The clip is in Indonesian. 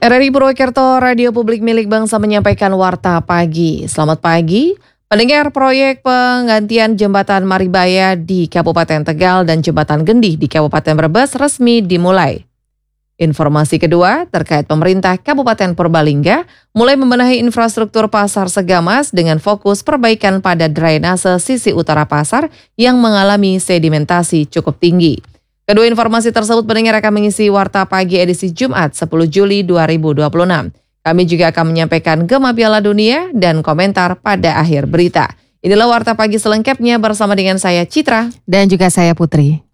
RRI Purwokerto, Radio Publik milik bangsa menyampaikan warta pagi. Selamat pagi, pendengar. Proyek penggantian jembatan Maribaya di Kabupaten Tegal dan jembatan Gendih di Kabupaten Brebes resmi dimulai. Informasi kedua terkait pemerintah Kabupaten Purbalingga mulai membenahi infrastruktur Pasar Segamas dengan fokus perbaikan pada drainase sisi utara pasar yang mengalami sedimentasi cukup tinggi. Kedua informasi tersebut pendengar akan mengisi Warta Pagi edisi Jumat 10 Juli 2026. Kami juga akan menyampaikan Gema Piala Dunia dan komentar pada akhir berita. Inilah Warta Pagi selengkapnya bersama dengan saya Citra. Dan juga saya Putri.